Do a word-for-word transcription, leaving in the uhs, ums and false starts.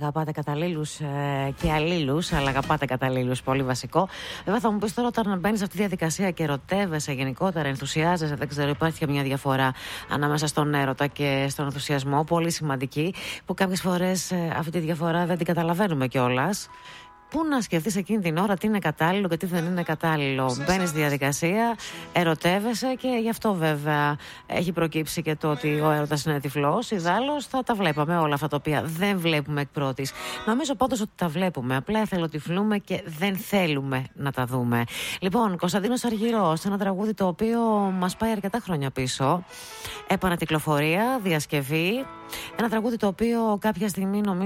αγαπάτε καταλήλους ε, και αλλήλους, αλλά αγαπάτε καταλήλους, πολύ βασικό. Βέβαια θα μου πεις τώρα, όταν μπαίνεις σε αυτή τη διαδικασία και ερωτεύεσαι γενικότερα, ενθουσιάζεσαι, δεν ξέρω, υπάρχει και μια διαφορά ανάμεσα στον έρωτα και στον ενθουσιασμό, πολύ σημαντική, που κάποιες φορές ε, αυτή τη διαφορά δεν την καταλαβαίνουμε κιόλας. Πού να σκεφτείς εκείνη την ώρα τι είναι κατάλληλο και τι δεν είναι κατάλληλο. Μπαίνεις στη διαδικασία, ερωτεύεσαι και γι' αυτό βέβαια έχει προκύψει και το ότι ο έρωτας είναι τυφλός. Ιδάλλως θα τα βλέπαμε όλα αυτά τα οποία δεν βλέπουμε εκ πρώτης. Νομίζω πάντως ότι τα βλέπουμε. Απλά εθελοτυφλούμε και δεν θέλουμε να τα δούμε. Λοιπόν, Κωνσταντίνος Αργυρός, ένα τραγούδι το οποίο μας πάει αρκετά χρόνια πίσω. Επανακυκλοφορία, διασκευή. Ένα τραγούδι το οποίο κάποια στιγμή νομίζω